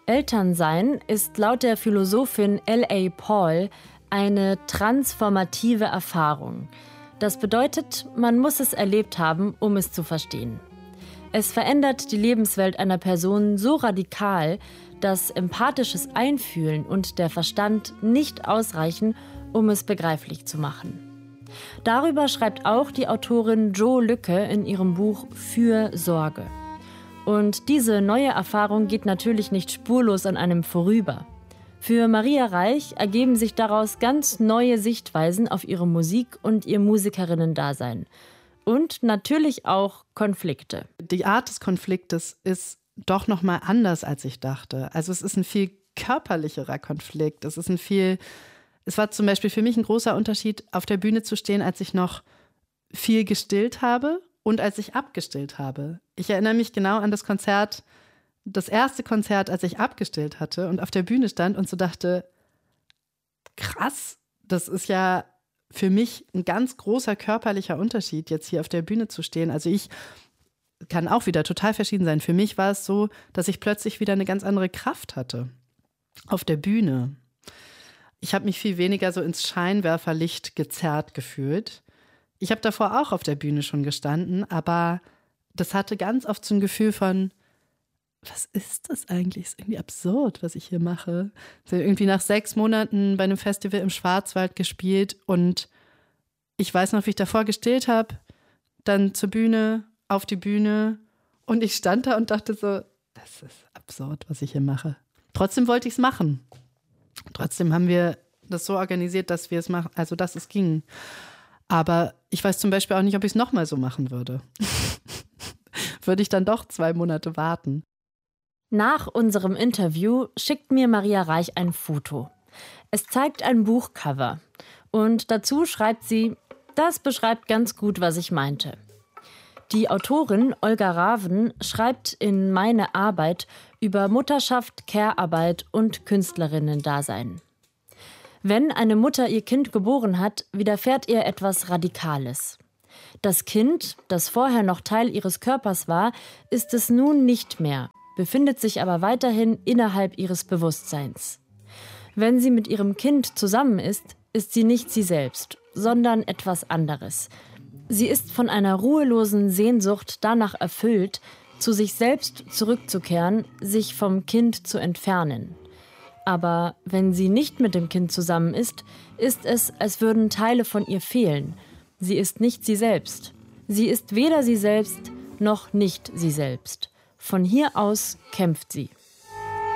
Elternsein ist laut der Philosophin L.A. Paul eine transformative Erfahrung. Das bedeutet, man muss es erlebt haben, um es zu verstehen. Es verändert die Lebenswelt einer Person so radikal, dass empathisches Einfühlen und der Verstand nicht ausreichen, um es begreiflich zu machen. Darüber schreibt auch die Autorin Jo Lücke in ihrem Buch Fürsorge. Und diese neue Erfahrung geht natürlich nicht spurlos an einem vorüber. Für Maria Reich ergeben sich daraus ganz neue Sichtweisen auf ihre Musik und ihr Musikerinnen-Dasein. Und natürlich auch Konflikte. Die Art des Konfliktes ist doch noch mal anders, als ich dachte. Also es ist ein viel körperlicherer Konflikt. Es war zum Beispiel für mich ein großer Unterschied, auf der Bühne zu stehen, als ich noch viel gestillt habe und als ich abgestillt habe. Ich erinnere mich genau an das Konzert, das erste Konzert, als ich abgestillt hatte und auf der Bühne stand und so dachte, krass, das ist ja für mich ein ganz großer körperlicher Unterschied, jetzt hier auf der Bühne zu stehen. Also ich kann auch wieder total verschieden sein. Für mich war es so, dass ich plötzlich wieder eine ganz andere Kraft hatte auf der Bühne. Ich habe mich viel weniger so ins Scheinwerferlicht gezerrt gefühlt. Ich habe davor auch auf der Bühne schon gestanden, aber das hatte ganz oft so ein Gefühl von, was ist das eigentlich? Ist irgendwie absurd, was ich hier mache. Also irgendwie nach 6 Monaten bei einem Festival im Schwarzwald gespielt und ich weiß noch, wie ich davor gestillt habe, dann zur Bühne, auf die Bühne und ich stand da und dachte so, das ist absurd, was ich hier mache. Trotzdem wollte ich es machen. Trotzdem haben wir das so organisiert, dass wir es machen, also dass es ging. Aber ich weiß zum Beispiel auch nicht, ob ich es nochmal so machen würde. Würde ich dann doch 2 Monate warten. Nach unserem Interview schickt mir Maria Reich ein Foto. Es zeigt ein Buchcover. Und dazu schreibt sie, das beschreibt ganz gut, was ich meinte. Die Autorin Olga Raven schreibt in Meine Arbeit über Mutterschaft, Care-Arbeit und Künstlerinnen-Dasein. Wenn eine Mutter ihr Kind geboren hat, widerfährt ihr etwas Radikales. Das Kind, das vorher noch Teil ihres Körpers war, ist es nun nicht mehr, befindet sich aber weiterhin innerhalb ihres Bewusstseins. Wenn sie mit ihrem Kind zusammen ist sie nicht sie selbst, sondern etwas anderes. Sie ist von einer ruhelosen Sehnsucht danach erfüllt, zu sich selbst zurückzukehren, sich vom Kind zu entfernen. Aber wenn sie nicht mit dem Kind zusammen ist es, als würden Teile von ihr fehlen. Sie ist nicht sie selbst. Sie ist weder sie selbst noch nicht sie selbst. Von hier aus kämpft sie.